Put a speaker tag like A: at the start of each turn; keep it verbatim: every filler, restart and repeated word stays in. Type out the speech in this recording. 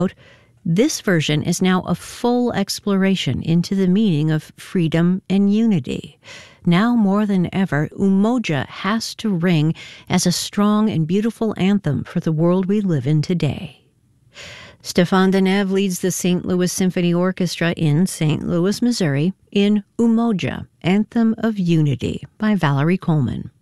A: This version is now a full exploration into the meaning of freedom and unity. Now more than ever, Umoja has to ring as a strong and beautiful anthem for the world we live in today. Stéphane Denève leads the Saint Louis Symphony Orchestra in Saint Louis, Missouri, in Umoja, Anthem of Unity by Valerie Coleman.